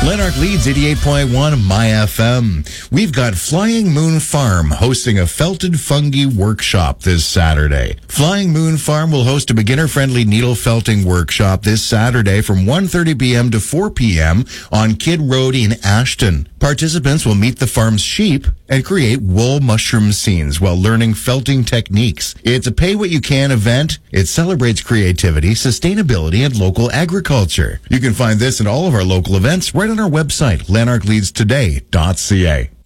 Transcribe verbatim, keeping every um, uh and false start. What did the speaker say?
Lanark Leeds eighty-eight point one My F M. We've got Flying Moon Farm hosting a felted fungi workshop this Saturday. Flying Moon Farm will host a beginner-friendly needle felting workshop this Saturday from one thirty p.m. to four p.m. on Kidd Road in Ashton. Participants will meet the farm's sheep and create wool mushroom scenes while learning felting techniques. It's a pay-what-you-can event. It celebrates creativity, sustainability, and local agriculture. You can find this and all of our local events right on our website, lanark leeds today dot c a.